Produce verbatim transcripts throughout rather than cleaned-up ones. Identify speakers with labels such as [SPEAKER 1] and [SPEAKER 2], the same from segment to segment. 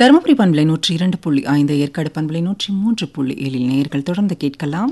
[SPEAKER 1] தருமபுரி பண்பலை நூற்றி இரண்டு புள்ளி ஐந்து, ஏற்காடு பண்பலை நூற்றி மூன்று புள்ளி ஏழில் நேயர்கள் தொடர்ந்து கேட்கலாம்.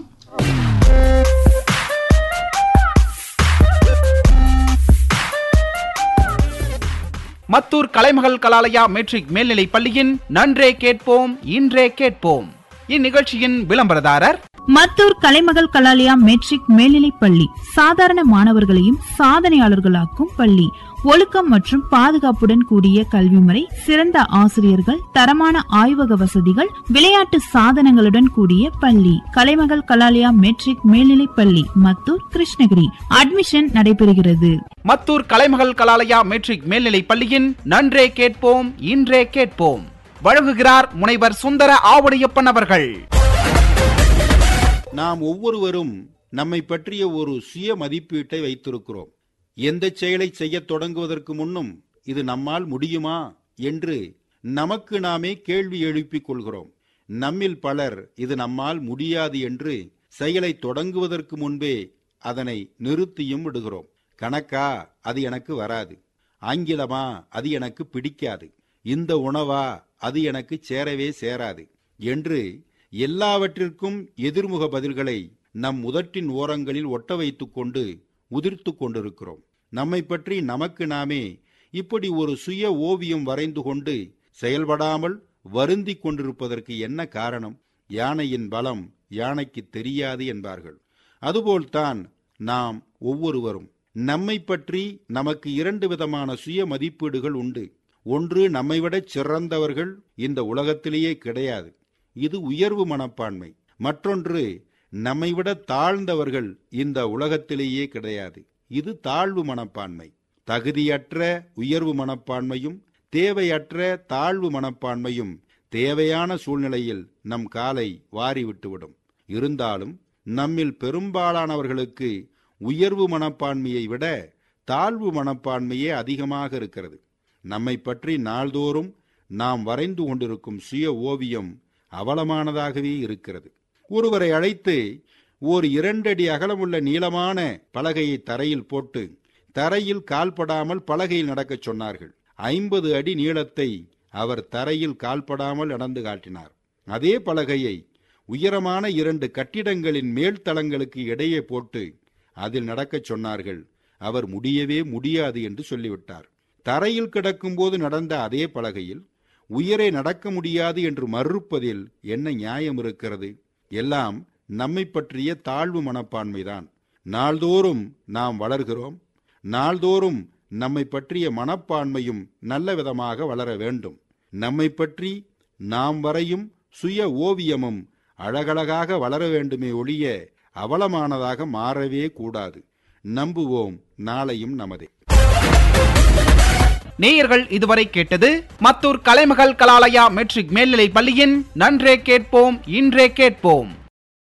[SPEAKER 2] மத்தூர் கலைமகள் கலாலயா மெட்ரிக் மேல்நிலைப் பள்ளியின் நன்றே கேட்போம் இன்றே கேட்போம் இந்நிகழ்ச்சியின் விளம்பரதாரர்
[SPEAKER 3] மத்தூர் கலைமகள் கலாலயா மெட்ரிக் மேல்நிலைப் பள்ளி. சாதாரண மாணவர்களையும் சாதனையாளர்களாக்கும் பள்ளி. ஒழுக்கம் மற்றும் பாதுகாப்புடன் கூடிய கல்வி முறை, சிறந்த ஆசிரியர்கள், தரமான ஆய்வக வசதிகள், விளையாட்டு சாதனங்களுடன் கூடிய பள்ளி. கலைமகள் கலாலயா மெட்ரிக் மேல்நிலைப் பள்ளி, மத்தூர், கிருஷ்ணகிரி. அட்மிஷன் நடைபெறுகிறது.
[SPEAKER 2] மத்தூர் கலைமகள் கலாலயா மெட்ரிக் மேல்நிலைப் பள்ளியின் நன்றே கேட்போம் இன்றே கேட்போம் வழங்குகிறார் முனைவர் சுந்தர ஆவுடையப்பன் அவர்கள்.
[SPEAKER 4] நாம் ஒவ்வொருவரும் நம்மை பற்றிய ஒரு சுய மதிப்பீட்டை வைத்திருக்கிறோம். எந்த செயலை செய்ய தொடங்குவதற்கு முன்னும் இது நம்மால் முடியுமா என்று நமக்கு நாமே கேள்வி எழுப்பிக் கொள்கிறோம். நம்மில் பலர் இது நம்மால் முடியாது என்று செயலை தொடங்குவதற்கு முன்பே அதனை நிறுத்தியும் விடுகிறோம். கணக்கா, அது எனக்கு வராது. ஆங்கிலமா, அது எனக்கு பிடிக்காது. இந்த உணவா, அது எனக்கு சேரவே சேராது என்று எல்லாவற்றிற்கும் எதிர்முக பதில்களை நம் உதட்டின் ஓரங்களில் ஒட்ட வைத்துக் கொண்டு உதிர்த்து கொண்டிருக்கிறோம். நம்மை பற்றி நமக்கு நாமே இப்படி ஒரு சுய ஓவியம் வரைந்து கொண்டு செயல்படாமல் வருந்தி கொண்டிருப்பதற்கு என்ன காரணம்? யானையின் பலம் யானைக்கு தெரியாது என்பார்கள். அதுபோல்தான் நாம் ஒவ்வொருவரும் நம்மை பற்றி நமக்கு இரண்டு விதமான சுய மதிப்பீடுகள் உண்டு. ஒன்று, நம்மை விட சிறந்தவர்கள் இந்த உலகத்திலேயே கிடையாது, இது உயர்வு மனப்பான்மை. மற்றொன்று, நம்மை விட தாழ்ந்தவர்கள் இந்த உலகத்திலேயே கிடையாது, இது தாழ்வு மனப்பான்மை. தகுதியற்ற உயர்வு மனப்பான்மையும் தேவையற்ற தாழ்வு மனப்பான்மையும் தேவையான சூழ்நிலையில் நம் காலை வாரி விட்டுவிடும். இருந்தாலும் நம்மில் பெரும்பாலானவர்களுக்கு உயர்வு மனப்பான்மையை விட தாழ்வு மனப்பான்மையே அதிகமாக இருக்கிறது. நம்மை பற்றி நாள்தோறும் நாம் வரைந்து கொண்டிருக்கும் சுய ஓவியம் அவலமானதாகவே இருக்கிறது. ஒருவரை அழைத்து ஓர் இரண்டடி அகலமுள்ள நீளமான பலகையை தரையில் போட்டு தரையில் கால்படாமல் பலகையில் நடக்கச் சொன்னார்கள். ஐம்பது அடி நீளத்தை அவர் தரையில் கால்படாமல் நடந்து காட்டினார். அதே பலகையை உயரமான இரண்டு கட்டிடங்களின் மேல் தளங்களுக்கு இடையே போட்டு அதில் நடக்கச் சொன்னார்கள். அவர் முடியவே முடியாது என்று சொல்லிவிட்டார். தரையில் கிடக்கும்போது நடந்த அதே பலகையில் உயரே நடக்க முடியாது என்று மறுப்பதில் என்ன நியாயம் இருக்கிறது? எல்லாம் நம்மை பற்றிய தாழ்வு மனப்பான்மைதான். நாள்தோறும் நாம் வளர்கிறோம். நாள்தோறும் நம்மை பற்றிய மனப்பான்மையும் நல்ல விதமாக வளர வேண்டும். நம்மை பற்றி நாம் வரையும் சுய ஓவியமும் அழகழகாக வளர வேண்டுமே ஒழிய அவலமானதாக மாறவே கூடாது. நம்புவோம், நாளையும் நமதே.
[SPEAKER 2] நேயர்கள் இதுவரை கேட்டது மத்தூர் கலைமகள் கலாலயா மெட்ரிக் மேல்நிலைப் பள்ளியின் நன்றே கேட்போம் இன்றே கேட்போம்.